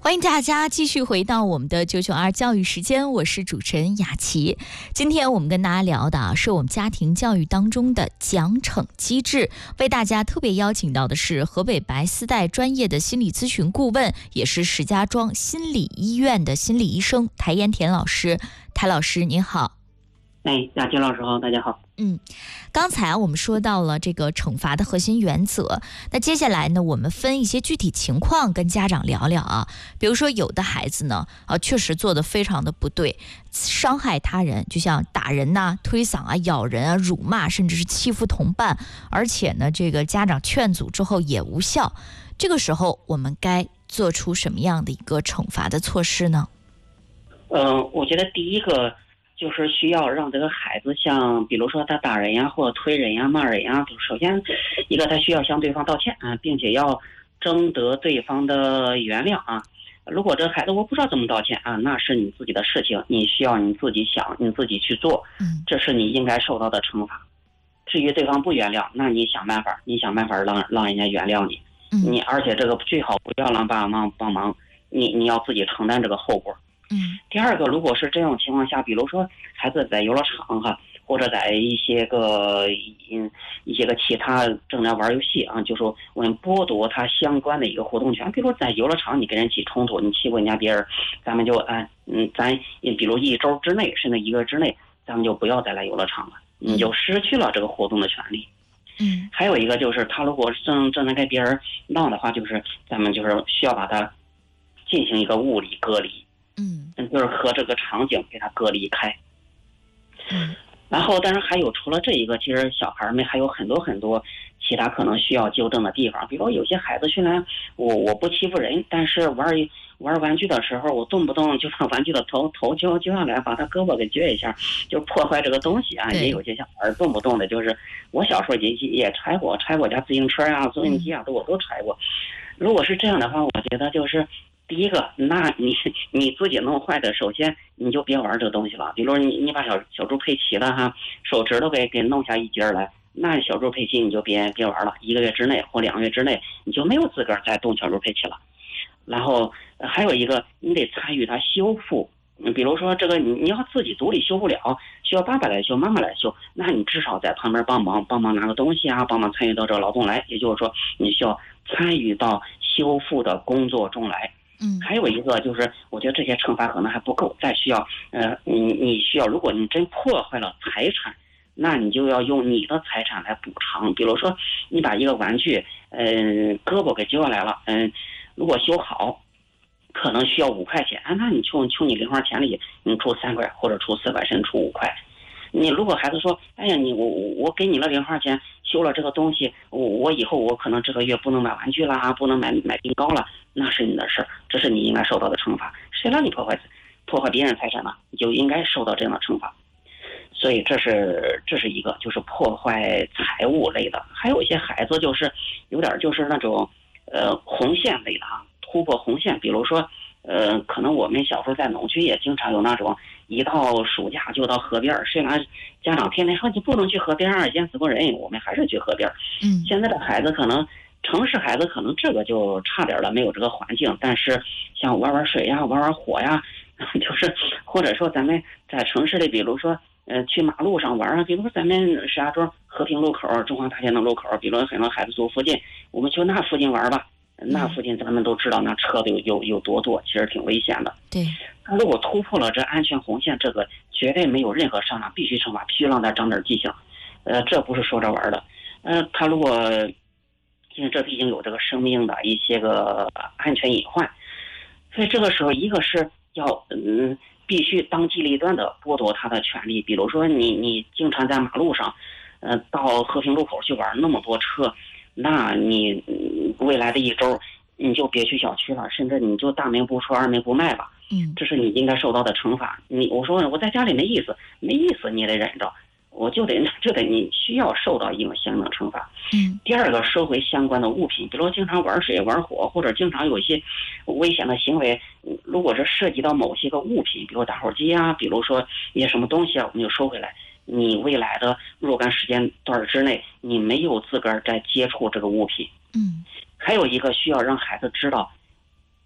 欢迎大家继续回到我们的992教育时间，我是主持人雅琪。今天我们跟大家聊的是我们家庭教育当中的奖惩机制，为大家特别邀请到的是河北白丝带专业的心理咨询顾问，也是石家庄心理医院的心理医生台延田老师。台老师您好。 雅琪老师好，大家好。 刚才我们说到了这个惩罚的核心原则，那接下来呢，我们分一些具体情况跟家长聊聊啊。比如说有的孩子呢，确实做得非常的不对，伤害他人，就像打人呐、推搡啊、咬人啊、辱骂，甚至是欺负同伴，而且呢，这个家长劝阻之后也无效。这个时候我们该做出什么样的一个惩罚的措施呢？ 我觉得第一个就是需要让这个孩子像比如说他打人呀或者推人呀骂人呀，首先一个他需要向对方道歉啊，并且要征得对方的原谅啊。如果这孩子我不知道怎么道歉啊，那是你自己的事情，你需要你自己想，你自己去做，这是你应该受到的惩罚。至于对方不原谅，那你想办法让人家原谅你，而且这个最好不要让爸妈帮忙，你要自己承担这个后果。第二个，如果是这种情况下，比如说孩子在游乐场或者在一些个其他正在玩游戏啊，就说我们剥夺他相关的一个活动权。比如说在游乐场你跟人起冲突，你欺负人家别人，咱们就咱比如1周之内甚至1个月之内，咱们就不要再来游乐场了，你就失去了这个活动的权利。还有一个就是他如果正在跟别人闹的话，就是咱们就是需要把他进行一个物理隔离。就是和这个场景给他隔离开。然后当然还有除了这一个，其实小孩们还有很多其他可能需要纠正的地方。比如有些孩子虽然我不欺负人，但是玩玩具的时候，我动不动就把玩具的头揪下来，把他胳膊给撅一下，就破坏这个东西啊。也有些小孩动不动的就是，我小时候也拆过家自行车啊、收音机啊，我都拆过。如果是这样的话，我觉得就是第一个，那你自己弄坏的，首先你就别玩这个东西了。比如你把小猪佩奇的手指头给弄下一截来，那小猪佩奇你就别玩了，1个月之内或2个月之内，你就没有资格再动小猪佩奇了。然后还有一个，你得参与它修复。比如说这个你要自己独立修不了，需要爸爸来修、妈妈来修，那你至少在旁边帮忙拿个东西啊，帮忙参与到这个劳动来。也就是说，你需要参与到修复的工作中来。还有一个就是，我觉得这些惩罚可能还不够，再需要你需要，如果你真破坏了财产，那你就要用你的财产来补偿。比如说你把一个玩具胳膊给揪下来了，如果修好可能需要5块钱，那你从你零花钱里你出3块或者出4块甚至出5块。你如果孩子说，哎呀，我给你了零花钱修了这个东西，我以后我可能这个月不能买玩具啦，不能买冰糕了，那是你的事，这是你应该受到的惩罚。谁让你破坏别人财产呢？你就应该受到这样的惩罚。所以这是一个，就是破坏财物类的。还有一些孩子就是有点就是那种红线类的突破红线。比如说可能我们小时候在农村也经常有那种一到暑假就到河边，虽然家长天天说你不能去河边淹死过人，我们还是去河边。现在的孩子可能城市孩子可能这个就差点了，没有这个环境，但是像玩水呀、玩火呀，就是或者说咱们在城市里，比如说去马路上玩比如说咱们石家庄和平路口、中华大街的路口，比如很多孩子住附近，我们去那附近玩吧。那附近咱们都知道，那车都有多多，其实挺危险的。 对， 他如果突破了这安全红线，这个绝对没有任何商量，必须惩罚，必须让他长点记性。这不是说着玩的。他如果因为这毕竟有这个生命的一些个安全隐患，所以这个时候一个是要必须当机立断的剥夺他的权利。比如说你经常在马路上到和平路口去玩，那么多车，那你未来的1周你就别去小区了，甚至你就大门不出二门不迈吧。这是你应该受到的惩罚。我说我在家里没意思你也得忍着，我就得你需要受到一个相应的惩罚。第二个，收回相关的物品，比如说经常玩水玩火，或者经常有一些危险的行为，如果是涉及到某些个物品，比如打火机啊，比如说一些什么东西啊，我们就收回来。你未来的若干时间段之内，你没有资格再接触这个物品。还有一个需要让孩子知道，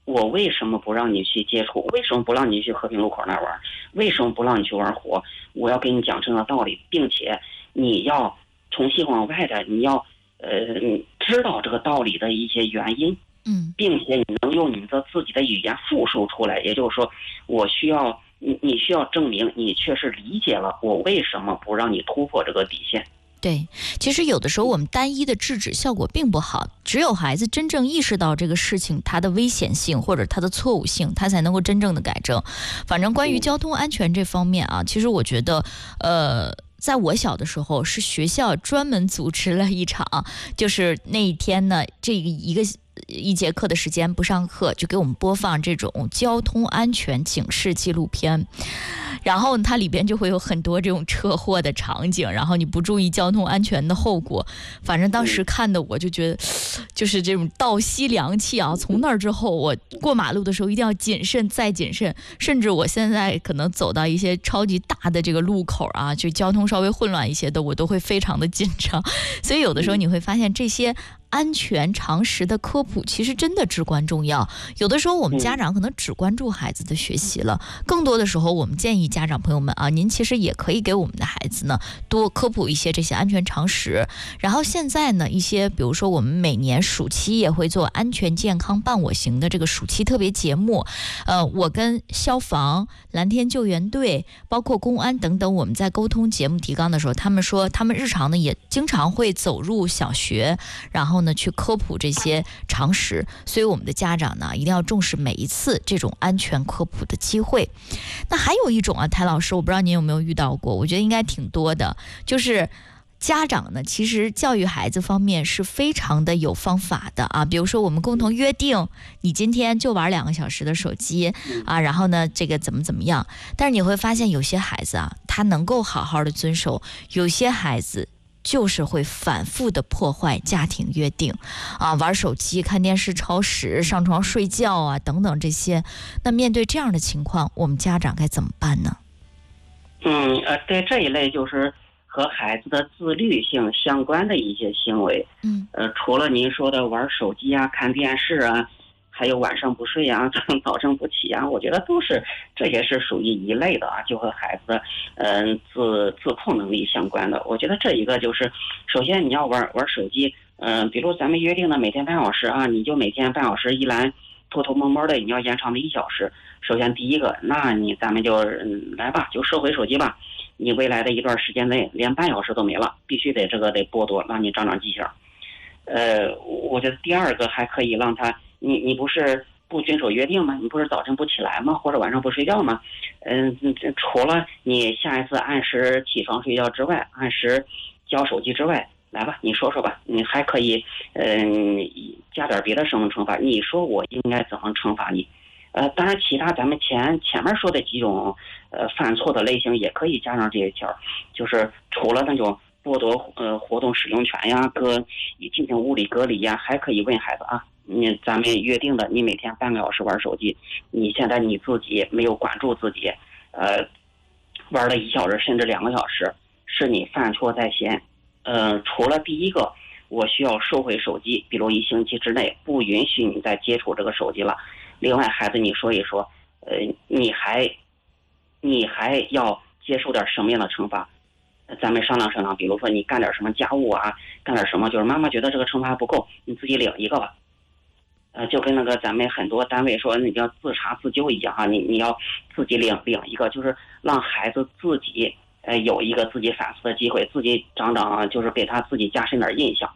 我为什么不让你去接触？为什么不让你去和平路口那玩？为什么不让你去玩火？我要给你讲这个道理，并且你要从细往外的，你要知道这个道理的一些原因，并且你能用你的自己的语言复述出来。也就是说，我需要你需要证明你确实理解了我为什么不让你突破这个底线。 对，其实有的时候我们单一的制止效果并不好，只有孩子真正意识到这个事情它的危险性或者它的错误性，他才能够真正的改正。反正关于交通安全这方面啊，其实我觉得在我小的时候是学校专门组织了一场，就是那一天呢，这一节课的时间不上课，就给我们播放这种交通安全警示纪录片，然后它里边就会有很多这种车祸的场景，然后你不注意交通安全的后果。反正当时看的我就觉得就是这种倒吸凉气啊，从那儿之后我过马路的时候一定要谨慎再谨慎，甚至我现在可能走到一些超级大的这个路口啊，就交通稍微混乱一些的，我都会非常的紧张。所以有的时候你会发现这些安全常识的科普其实真的至关重要。有的时候我们家长可能只关注孩子的学习了，更多的时候我们建议家长朋友们啊，您其实也可以给我们的孩子呢多科普一些这些安全常识。然后现在呢，一些比如说我们每年暑期也会做安全健康伴我行的这个暑期特别节目，我跟消防、蓝天救援队包括公安等等，我们在沟通节目提纲的时候，他们说他们日常呢也经常会走入小学，然后呢去科普这些常识。所以我们的家长呢一定要重视每一次这种安全科普的机会。那还有一种啊，台老师，我不知道您有没有遇到过，我觉得应该挺多的，就是家长呢其实教育孩子方面是非常的有方法的啊。比如说我们共同约定你今天就玩2个小时的手机啊，然后呢这个怎么样。但是你会发现有些孩子啊，他能够好好的遵守，有些孩子就是会反复的破坏家庭约定啊，玩手机、看电视、超时、上床睡觉啊等等这些。那面对这样的情况，我们家长该怎么办呢？ 对这一类就是和孩子的自律性相关的一些行为。除了您说的玩手机啊、看电视啊，还有晚上不睡啊、早晨不起啊，我觉得这也是属于一类的啊，就和孩子的自控能力相关的。我觉得这一个就是，首先你要玩手机，比如咱们约定的每天半小时啊，你就每天半小时，一来偷偷摸摸的你要延长的1小时。首先第一个，那咱们就来吧，就收回手机吧。你未来的一段时间内连半小时都没了，必须得剥夺，让你长记性。我觉得第二个还可以让他，你不是不遵守约定吗？你不是早晨不起来吗？或者晚上不睡觉吗？除了你下一次按时起床睡觉之外，按时交手机之外，来吧，你说说吧，你还可以加点别的什么惩罚？你说我应该怎么惩罚你？当然其他咱们前面说的几种犯错的类型也可以加上这些条，就是除了那种剥夺活动使用权呀，进行物理隔离呀，还可以问孩子啊，咱们约定的你每天半个小时玩手机，你现在你自己没有管住自己，玩了1小时甚至2个小时，是你犯错在先。除了第一个，我需要收回手机，比如1星期之内不允许你再接触这个手机了。另外孩子你说一说，你还要接受点什么样的惩罚？咱们商量，比如说你干点什么家务啊，干点什么，就是妈妈觉得这个惩罚不够，你自己领一个吧。就跟那个咱们很多单位说你要自查自纠一样啊，你要自己领一个，就是让孩子自己有一个自己反思的机会，自己长就是给他自己加深点印象。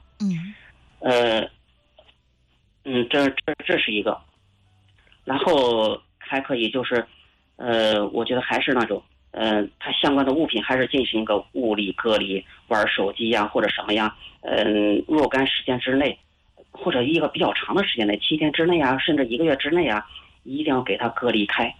这是一个。然后还可以就是，我觉得还是那种，它相关的物品还是进行一个物理隔离，玩手机呀或者什么呀，若干时间之内，或者一个比较长的时间内，7天之内啊，甚至1个月之内啊，一定要给它隔离开。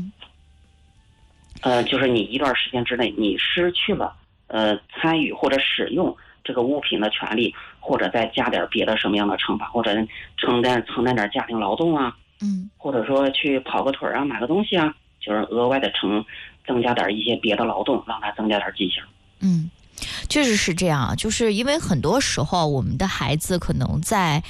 就是你一段时间之内，你失去了参与或者使用这个物品的权利，或者再加点别的什么样的惩罚，或者承担点家庭劳动啊。或者说去跑个腿啊，买个东西啊，就是额外的增加点一些别的劳动，让他增加点记性。 确实是这样，就是因为很多时候我们的孩子可能在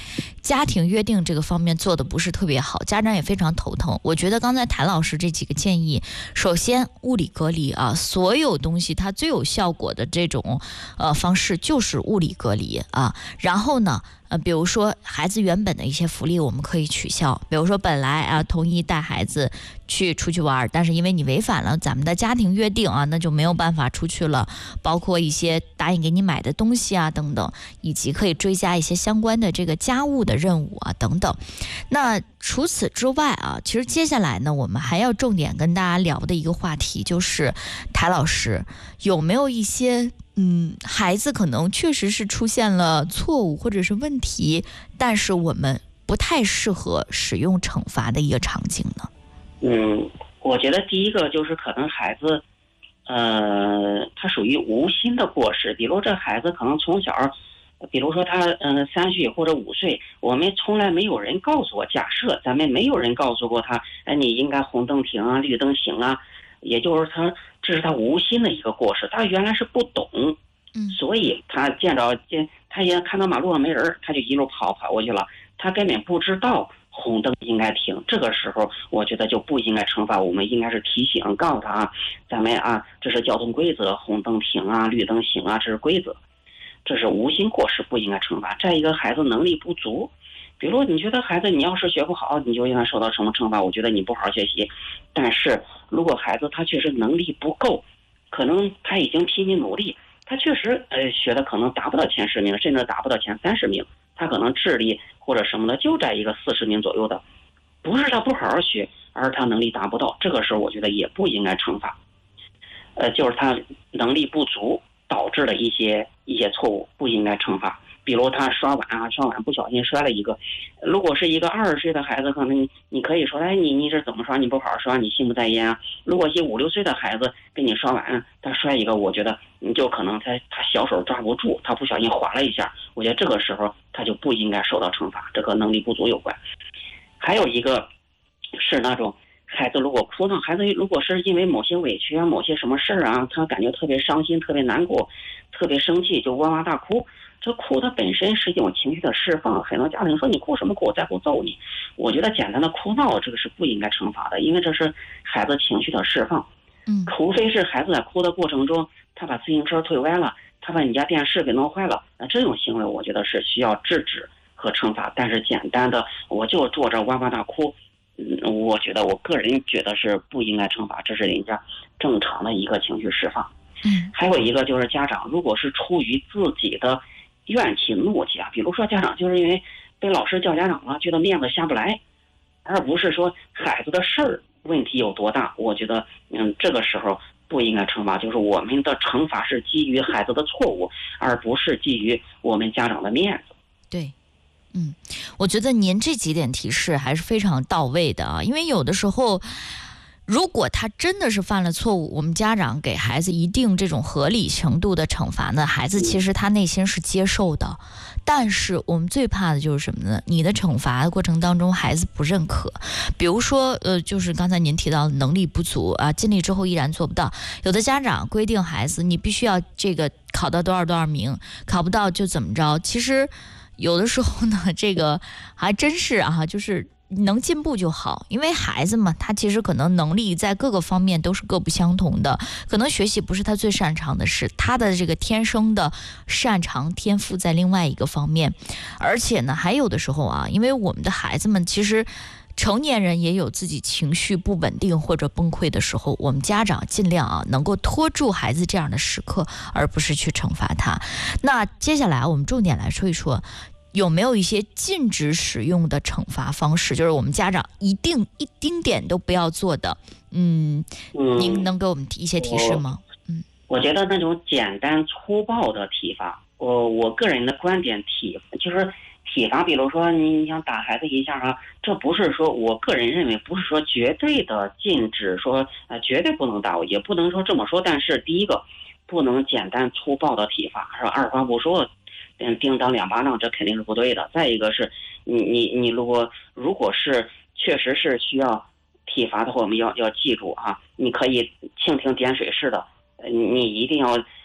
家庭约定这个方面做的不是特别好，家长也非常头疼。我觉得刚才谭老师这几个建议，首先物理隔离啊，所有东西它最有效果的这种方式就是物理隔离啊。然后呢，比如说孩子原本的一些福利我们可以取消，比如说本来啊同意带孩子出去玩，但是因为你违反了咱们的家庭约定啊，那就没有办法出去了，包括一些答应给你买的东西啊等等，以及可以追加一些相关的这个家务的任务啊等等。那除此之外啊，其实接下来呢，我们还要重点跟大家聊的一个话题就是谭老师有没有一些孩子可能确实是出现了错误或者是问题，但是我们不太适合使用惩罚的一个场景呢？ 我觉得第一个就是可能孩子，他属于无心的过失。比如这孩子可能从小，比如说他3岁或者5岁，我们从来没有人告诉我，假设咱们没有人告诉过他，你应该红灯停啊，绿灯行啊，也就是这是他无心的一个过失，他原来是不懂，所以他他也看到马路上没人，他就一路跑过去了，他根本不知道红灯应该停。这个时候我觉得就不应该惩罚，我们应该是提醒告诉他，咱们这是交通规则，红灯停啊，绿灯行啊，这是规则，这是无心过失，不应该惩罚。再一个，孩子能力不足，比如你觉得孩子你要是学不好，你就应该受到什么惩罚，我觉得你不好好学习。但是如果孩子他确实能力不够，可能他已经拼命努力，他确实学的可能达不到前10名，甚至达不到前30名，他可能智力或者什么的就在一个40名左右的，不是他不好好学，而他能力达不到，这个时候我觉得也不应该惩罚。就是他能力不足导致的一些错误，不应该惩罚。比如他刷碗不小心摔了一个，如果是一个20岁的孩子，可能你可以说，你这怎么刷？你不好好刷，你心不在焉啊。如果是5、6岁的孩子跟你刷碗，他摔一个，我觉得你就可能他小手抓不住，他不小心滑了一下，我觉得这个时候他就不应该受到惩罚，这和能力不足有关。还有一个是那种孩子如果哭闹，孩子如果是因为某些委屈啊，某些什么事儿啊，他感觉特别伤心，特别难过，特别生气，就哇哇大哭。这哭它本身是一种情绪的释放，很多家庭说你哭什么哭，我再不揍你。我觉得简单的哭闹这个是不应该惩罚的，因为这是孩子情绪的释放。除非是孩子在哭的过程中，他把自行车推歪了，他把你家电视给弄坏了，那这种行为我觉得是需要制止和惩罚。但是简单的我就坐着哇哇大哭，我觉得我个人觉得是不应该惩罚，这是人家正常的一个情绪释放。还有一个就是家长如果是出于自己的怨气怒气啊，比如说家长就是因为被老师叫家长了，觉得面子下不来，而不是说孩子的事儿问题有多大，我觉得这个时候不应该惩罚，就是我们的惩罚是基于孩子的错误，而不是基于我们家长的面子。 对，我觉得您这几点提示还是非常到位的啊，因为有的时候如果他真的是犯了错误，我们家长给孩子一定这种合理程度的惩罚呢，孩子其实他内心是接受的。但是我们最怕的就是什么呢？你的惩罚的过程当中，孩子不认可。比如说，就是刚才您提到的能力不足啊，尽力之后依然做不到。有的家长规定孩子，你必须要这个考到多少名，考不到就怎么着。其实有的时候呢，这个还真是就是能进步就好，因为孩子嘛，他其实可能能力在各个方面都是各不相同的，可能学习不是他最擅长的事，他的这个天生的擅长天赋在另外一个方面。而且呢，还有的时候因为我们的孩子们其实成年人也有自己情绪不稳定或者崩溃的时候，我们家长尽量能够拖住孩子这样的时刻，而不是去惩罚他。那接下来我们重点来说一说，有没有一些禁止使用的惩罚方式，就是我们家长一丁点都不要做的？您能给我们一些提示吗？ 我觉得那种简单粗暴的体罚，我个人的观点就是体罚，比如说你想打孩子一下这不是说，我个人认为不是说绝对的禁止，说绝对不能打，也不能说这么说。但是第一个，不能简单粗暴的体罚，是吧？二话不说叮当2巴掌，这肯定是不对的。再一个是你如果是确实是需要体罚的话，我们要记住你可以蜻蜓点水式的，你一定要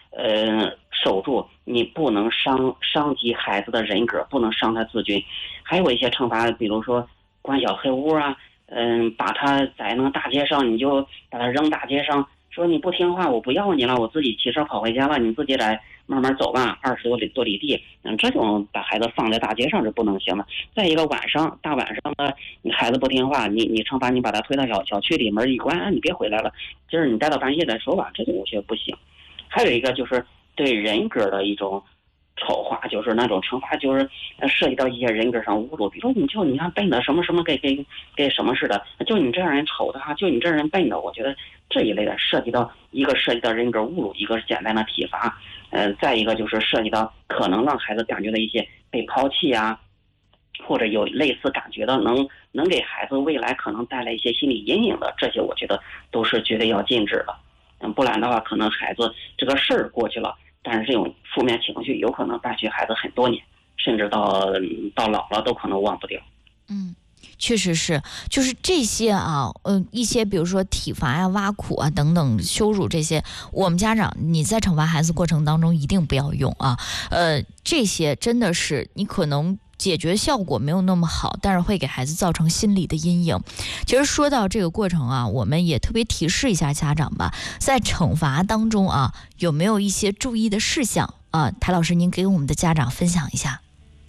守住，你不能伤及孩子的人格，不能伤他自尊。还有一些惩罚，比如说关小黑屋啊，把他在那个大街上，你就把他扔大街上，说你不听话，我不要你了，我自己骑车跑回家了，你自己来慢慢走吧，20多里地，这种把孩子放在大街上是不能行的。再一个大晚上的，你孩子不听话，你惩罚你把他推到小区里门一关，你别回来了，今儿你待到半夜再说吧，这种我觉得不行。还有一个就是对人格的一种丑化，就是那种惩罚，就是涉及到一些人格上侮辱，比如说你看笨的什么什么给什么似的，就你这样人丑的哈，就你这样人笨的，我觉得这一类的涉及到人格侮辱，一个是简单的体罚，再一个就是涉及到可能让孩子感觉到一些被抛弃啊，或者有类似感觉的，能给孩子未来可能带来一些心理阴影的，这些我觉得都是绝对要禁止的。不然的话，可能孩子这个事儿过去了，但是这种负面情绪有可能伴随孩子很多年，甚至到老了都可能忘不掉。 确实是，就是这些啊，一些比如说体罚呀、挖苦啊等等羞辱这些，我们家长你在惩罚孩子过程当中一定不要用啊，这些真的是你可能解决效果没有那么好，但是会给孩子造成心理的阴影。其实说到这个过程啊，我们也特别提示一下家长吧，在惩罚当中啊，有没有一些注意的事项啊？谭老师，您给我们的家长分享一下。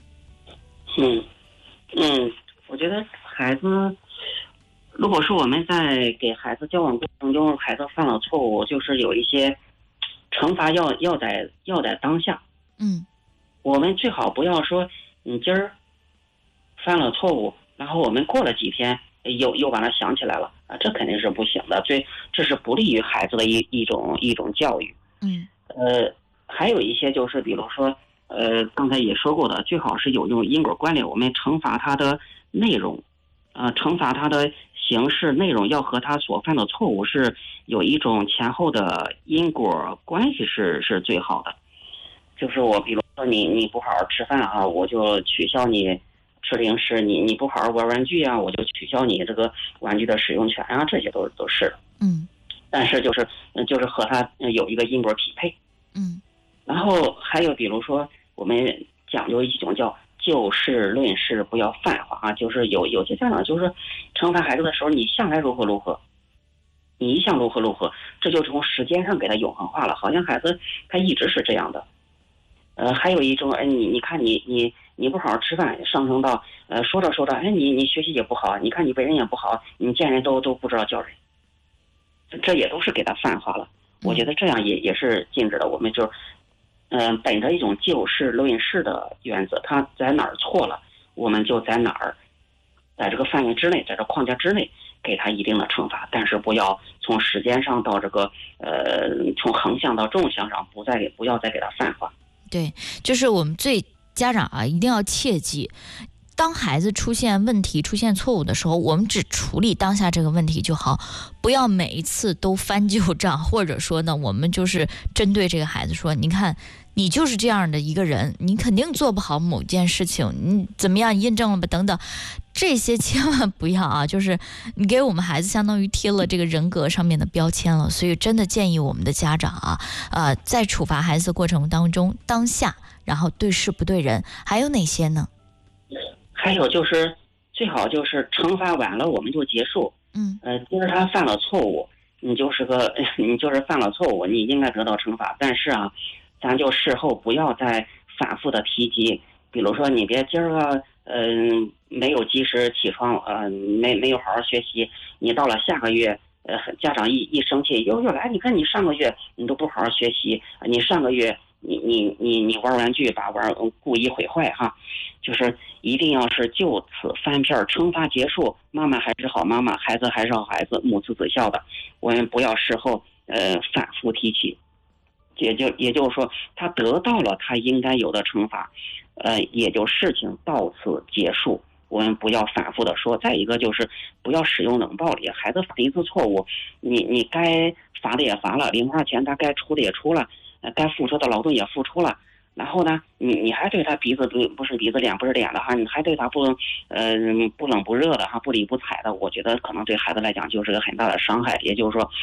我觉得孩子，如果说我们在给孩子交往过程中，孩子犯了错误，就是有一些惩罚要在当下。我们最好不要说你今儿犯了错误，然后我们过了几天又把它想起来了啊，这肯定是不行的，这是不利于孩子的一种教育。还有一些就是比如说刚才也说过的，最好是有这种因果关联，我们惩罚他的内容，惩罚他的形式内容要和他所犯的错误是有一种前后的因果关系是最好的。就是我比如说你不好好吃饭啊，我就取消你吃零食，你不好好玩玩具啊，我就取消你这个玩具的使用权啊，这些都是。但是就是和他有一个因果匹配。然后还有比如说我们讲究一种叫就事论事，不要泛化啊，就是有些家长就是惩罚孩子的时候，你向来如何，你一向如何，这就从时间上给他永恒化了，好像孩子他一直是这样的。还有一种，你看你不好好吃饭，上升到说着，你学习也不好，你看你为人也不好，你见人都不知道叫人，这也都是给他泛化了。我觉得这样也是禁止的。我们就本着一种就事论事的原则，他在哪儿错了，我们就在哪儿，在这个范围之内，在这框架之内给他一定的惩罚，但是不要从时间上到这个从横向到纵向上不要再给他泛化。 对，就是我们家长啊，一定要切记，当孩子出现问题、出现错误的时候，我们只处理当下这个问题就好，不要每一次都翻旧账，或者说呢，我们就是针对这个孩子说，你看你就是这样的一个人，你肯定做不好某件事情，你怎么样印证了吧等等，这些千万不要啊，就是你给我们孩子相当于贴了这个人格上面的标签了。所以真的建议我们的家长啊，在处罚孩子的过程当中，当下然后对事不对人。还有哪些呢？ 还有就是最好就是惩罚完了我们就结束。今儿他犯了错误，你就是犯了错误，你应该得到惩罚。但是啊，咱就事后不要再反复的提及，比如说你别今儿个没有及时起床，没有好好学习，你到了下个月家长一生气又来，你看你上个月你都不好好学习，你上个月你玩玩具把故意毁坏哈，就是一定要是就此翻篇惩罚结束，妈妈还是好妈妈，孩子还是好孩子，母慈子孝的，我们不要事后反复提起。也就是说，他得到了他应该有的惩罚，也就事情到此结束。我们不要反复的说。再一个就是不要使用冷暴力，孩子犯一次错误，你该罚的也罚了，零花钱他该出的也出了，该付出的劳动也付出了，然后呢，你还对他鼻子不是鼻子脸不是脸的哈，你还对他不冷不热的哈，不理不睬的，我觉得可能对孩子来讲就是个很大的伤害。也就是说，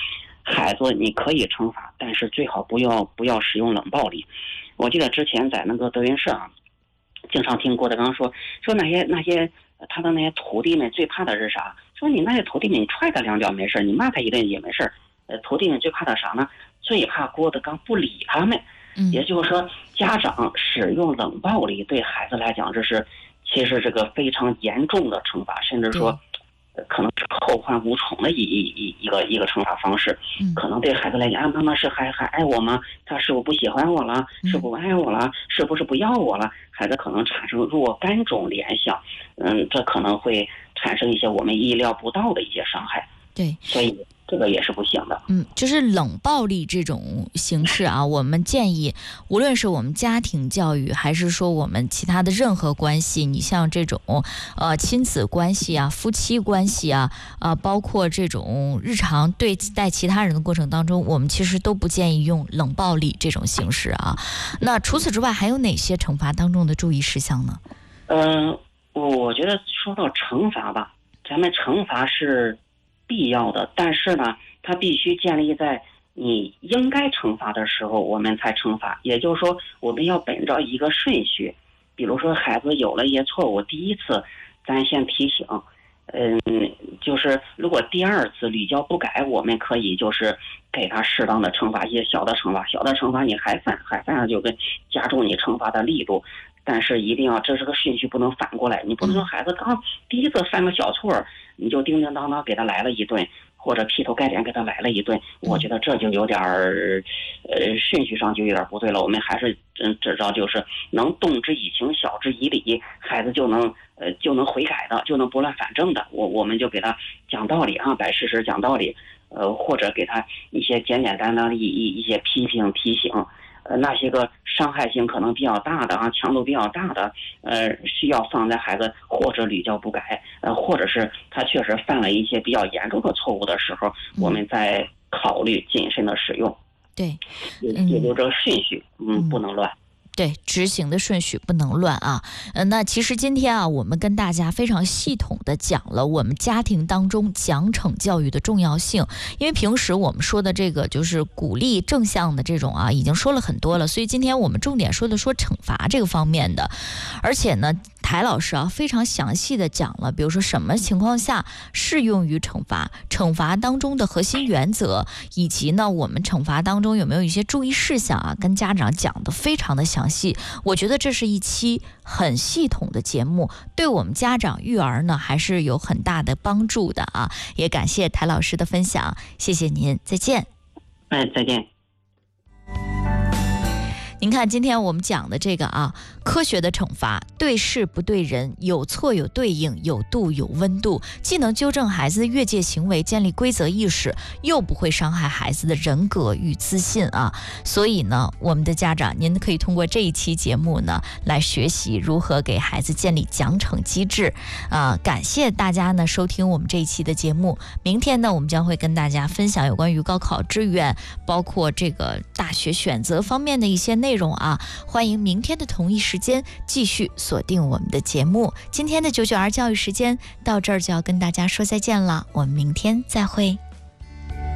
孩子你可以惩罚，但是最好不要使用冷暴力。我记得之前在那个德云社啊，经常听郭德纲说那些他的那些徒弟们最怕的是啥？说你那些徒弟们你踹他两脚没事，你骂他一顿也没事，徒弟们最怕的啥呢？最怕郭德纲不理他们。也就是说，家长使用冷暴力对孩子来讲，其实这个非常严重的惩罚，甚至说可能是后患无穷的一个惩罚方式。可能对孩子来讲，妈妈是还爱我吗？他是不是不喜欢我了？是不爱我了？是不是不要我了？孩子可能产生若干种联想，这可能会产生一些我们意料不到的一些伤害。 对， 所以这个也是不行的。 就是冷暴力这种形式啊，我们建议，无论是我们家庭教育，还是说我们其他的任何关系，你像这种亲子关系啊、夫妻关系啊，包括这种日常对待其他人的过程当中，我们其实都不建议用冷暴力这种形式啊。那除此之外，还有哪些惩罚当中的注意事项呢？ 我觉得说到惩罚吧，咱们惩罚是必要的，但是呢，它必须建立在你应该惩罚的时候，我们才惩罚。也就是说，我们要本着一个顺序，比如说孩子有了一些错误，第一次咱先提醒，就是如果第二次屡教不改，我们可以就是给他适当的惩罚，一些小的惩罚，你还犯了就跟加重你惩罚的力度。但是一定要，这是个顺序，不能反过来。你不能说孩子刚第一次犯个小错，你就叮叮当当给他来了一顿，或者劈头盖脸给他来了一顿。我觉得这就有点顺序上就有点不对了。我们还是至少就是能动之以情，晓之以理，孩子就能悔改的，就能拨乱反正的。我们就给他讲道理啊，摆事实讲道理，或者给他一些简简单单的一些批评提醒。那些个伤害性可能比较大的强度比较大的，需要放在孩子或者屡教不改，或者是他确实犯了一些比较严重的错误的时候，我们再考虑谨慎的使用。 对， 也就这个顺序，不能乱。 对，执行的顺序不能乱啊。那其实今天啊，我们跟大家非常系统的讲了我们家庭当中奖惩教育的重要性。因为平时我们说的这个就是鼓励正向的这种啊，已经说了很多了，所以今天我们重点说惩罚这个方面的。而且呢，台老师啊非常详细的讲了，比如说什么情况下适用于惩罚当中的核心原则，以及呢我们惩罚当中有没有一些注意事项啊，跟家长讲的非常的详细。我觉得这是一期很系统的节目，对我们家长育儿呢还是有很大的帮助的啊。也感谢台老师的分享，谢谢您，再见。 再见。 您看今天我们讲的这个啊，科学的惩罚，对事不对人，有错有对应，有度有温度，既能纠正孩子的越界行为，建立规则意识，又不会伤害孩子的人格与自信啊。所以呢，我们的家长您可以通过这一期节目呢来学习如何给孩子建立奖惩机制啊。感谢大家呢收听我们这一期的节目。明天呢，我们将会跟大家分享有关于高考志愿，包括这个大学选择方面的一些内容啊。欢迎明天的同一时间继续锁定我们的节目。今天的99儿教育时间到这儿就要跟大家说再见了，我们明天再会。